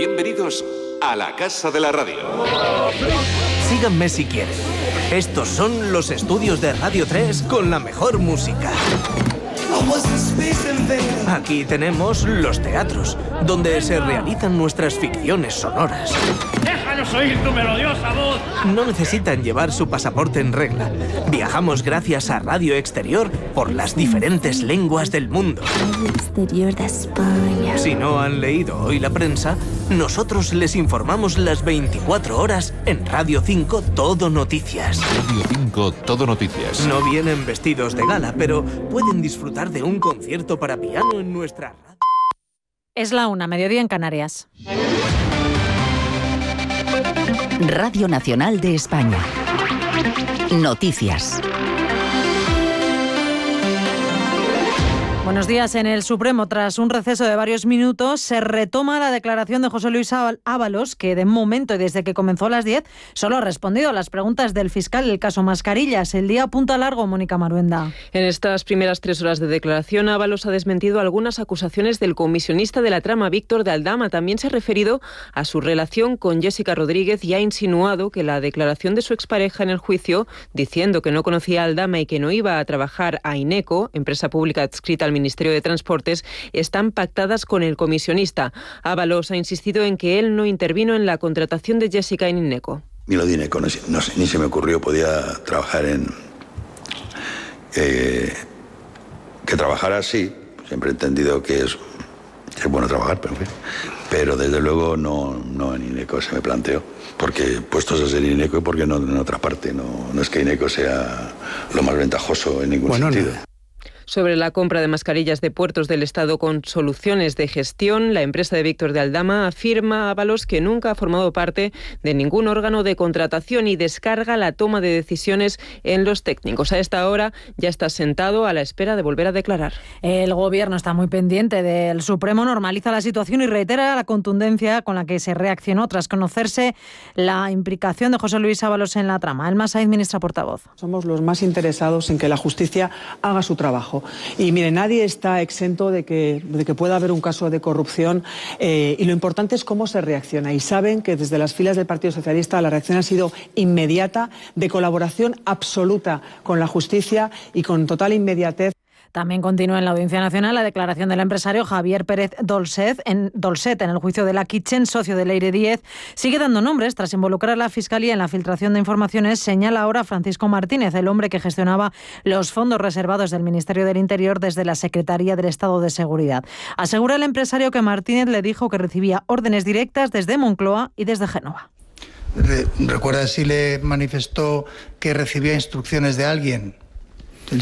Bienvenidos a la Casa de la Radio. Síganme si quieren. Estos son los estudios de Radio 3 con la mejor música. Aquí tenemos los teatros, donde se realizan nuestras ficciones sonoras. ¡Déjanos oír tu melodiosa voz! No necesitan llevar su pasaporte en regla. Viajamos gracias a Radio Exterior por las diferentes lenguas del mundo. Exterior de España. Si no han leído hoy la prensa, nosotros les informamos las 24 horas en Radio 5 Todo Noticias. Radio 5 Todo Noticias. No vienen vestidos de gala, pero pueden disfrutar de un concierto para piano en nuestra radio. Es la 1, mediodía en Canarias. Radio Nacional de España. Noticias. Buenos días. En el Supremo, tras un receso de varios minutos, se retoma la declaración de José Luis Ábalos, que de momento y desde que comenzó a las 10 solo ha respondido a las preguntas del fiscal del caso Mascarillas. El día apunta largo, Mónica Maruenda. En estas primeras 3 horas de declaración, Ábalos ha desmentido algunas acusaciones del comisionista de la trama, Víctor de Aldama. También se ha referido a su relación con Jessica Rodríguez y ha insinuado que la declaración de su expareja en el juicio, diciendo que no conocía a Aldama y que no iba a trabajar a INECO, empresa pública adscrita al Ministerio de Transportes, están pactadas con el comisionista. Ábalos ha insistido en que él no intervino en la contratación de Jessica en INECO. Ni lo de INECO, ni se me ocurrió, podía trabajar en... que trabajara así, siempre he entendido que es bueno trabajar, pero en fin. Pero desde luego no en INECO se me planteó, porque puestos a ser INECO y porque no en otra parte, no es que INECO sea lo más ventajoso en ningún sentido. Sobre la compra de mascarillas de Puertos del Estado con soluciones de gestión, la empresa de Víctor de Aldama afirma a Ábalos que nunca ha formado parte de ningún órgano de contratación y descarga la toma de decisiones en los técnicos. A esta hora ya está sentado a la espera de volver a declarar. El Gobierno está muy pendiente del Supremo, normaliza la situación y reitera la contundencia con la que se reaccionó tras conocerse la implicación de José Luis Ábalos en la trama. Elma Saiz, ministra portavoz. Somos los más interesados en que la justicia haga su trabajo. Y mire, nadie está exento de que pueda haber un caso de corrupción y lo importante es cómo se reacciona. Y saben que desde las filas del Partido Socialista la reacción ha sido inmediata, de colaboración absoluta con la justicia y con total inmediatez. También continúa en la Audiencia Nacional la declaración del empresario Javier Pérez Dolcet en el juicio de la Kitchen, socio de Leire Díez. Sigue dando nombres tras involucrar a la Fiscalía en la filtración de informaciones. Señala ahora Francisco Martínez, el hombre que gestionaba los fondos reservados del Ministerio del Interior desde la Secretaría del Estado de Seguridad. Asegura el empresario que Martínez le dijo que recibía órdenes directas desde Moncloa y desde Génova. ¿Recuerda si le manifestó que recibía instrucciones de alguien?